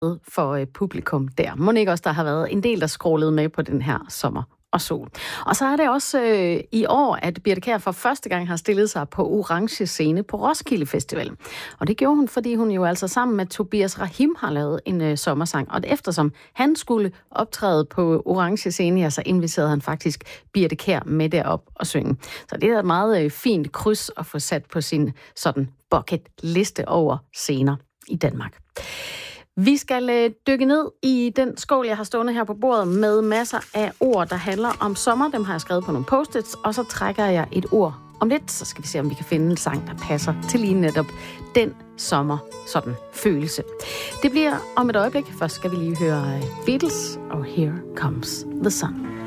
for publikum der. Må ikke også, der har været en del, der scrollede med på den her sommer og sol. Og så er det også i år, at Birthe Kjær for første gang har stillet sig på orange scene på Roskilde Festival. Og det gjorde hun, fordi hun jo altså sammen med Tobias Rahim har lavet en sommersang. Og eftersom han skulle optræde på orange scene, ja, så inviterede han faktisk Birthe Kjær med derop og synge. Så det er et meget fint kryds at få sat på sin sådan bucket liste over scener i Danmark. Vi skal dykke ned i den skål, jeg har stående her på bordet med masser af ord, der handler om sommer. Dem har jeg skrevet på nogle post-its, og så trækker jeg et ord om lidt. Så skal vi se, om vi kan finde en sang, der passer til lige netop den sommer, sådan følelse. Det bliver om et øjeblik. Først skal vi lige høre Beatles, og Here Comes the Sun.